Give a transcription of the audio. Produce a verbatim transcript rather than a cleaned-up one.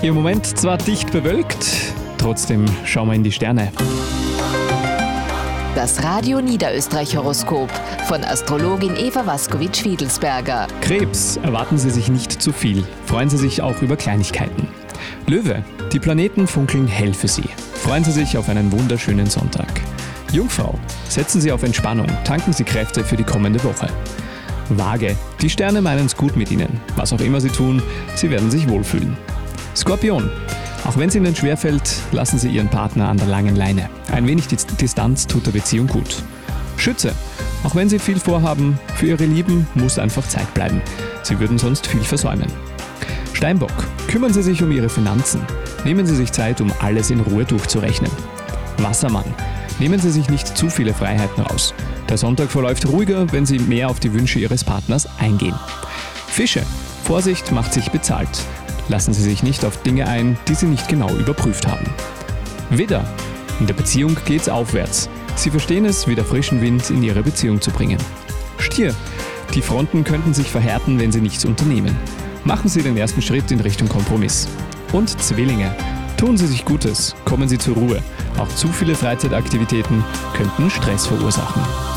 Im Moment zwar dicht bewölkt, trotzdem schauen wir in die Sterne. Das Radio Niederösterreich-Horoskop von Astrologin Eva Waskowitsch-Wiedelsberger. Krebs, erwarten Sie sich nicht zu viel. Freuen Sie sich auch über Kleinigkeiten. Löwe, die Planeten funkeln hell für Sie. Freuen Sie sich auf einen wunderschönen Sonntag. Jungfrau, setzen Sie auf Entspannung, tanken Sie Kräfte für die kommende Woche. Waage, die Sterne meinen es gut mit Ihnen. Was auch immer Sie tun, Sie werden sich wohlfühlen. Skorpion, auch wenn es Ihnen schwerfällt, lassen Sie Ihren Partner an der langen Leine. Ein wenig Distanz tut der Beziehung gut. Schütze, auch wenn Sie viel vorhaben, für Ihre Lieben muss einfach Zeit bleiben. Sie würden sonst viel versäumen. Steinbock, kümmern Sie sich um Ihre Finanzen. Nehmen Sie sich Zeit, um alles in Ruhe durchzurechnen. Wassermann, nehmen Sie sich nicht zu viele Freiheiten raus. Der Sonntag verläuft ruhiger, wenn Sie mehr auf die Wünsche Ihres Partners eingehen. Fische, Vorsicht macht sich bezahlt. Lassen Sie sich nicht auf Dinge ein, die Sie nicht genau überprüft haben. Widder, in der Beziehung geht's aufwärts. Sie verstehen es, wieder frischen Wind in Ihre Beziehung zu bringen. Stier, die Fronten könnten sich verhärten, wenn Sie nichts unternehmen. Machen Sie den ersten Schritt in Richtung Kompromiss. Und Zwillinge, tun Sie sich Gutes, kommen Sie zur Ruhe. Auch zu viele Freizeitaktivitäten könnten Stress verursachen.